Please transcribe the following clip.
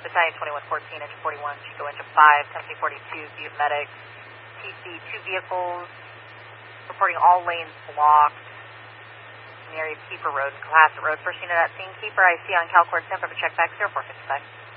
Battalion 2114, engine 41, Chico engine 5, Tennessee 42, Butte Medic, TC 2 vehicles, reporting all lanes blocked in the area of Keeper Road and Cohasset Road. First unit at scene, Keeper, I see on CalCord 10, check back 0455.